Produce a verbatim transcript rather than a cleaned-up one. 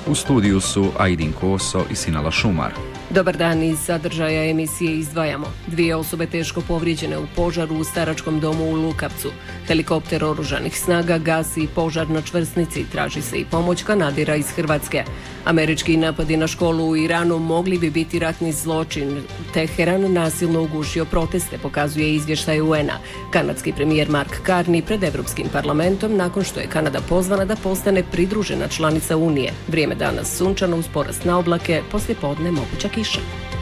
U studiju su Aidin Koso i Sinala Šumar. Dobar dan, iz sadržaja emisije izdvajamo. Dvije osobe teško povrijeđene u požaru u staračkom domu u Lukavcu. Helikopter oružanih snaga gasi požar na čvrsnici, traži se i pomoć kanadira iz Hrvatske. Američki napadi na školu u Iranu mogli bi biti ratni zločin. Teheran nasilno ugušio proteste, pokazuje izvještaj U N-a. Kanadski premijer Mark Carney pred Evropskim parlamentom nakon što je Kanada pozvana da postane pridružena članica Unije. Vrijeme danas sunčano uz porast na oblake, poslijepodne moguća kiša.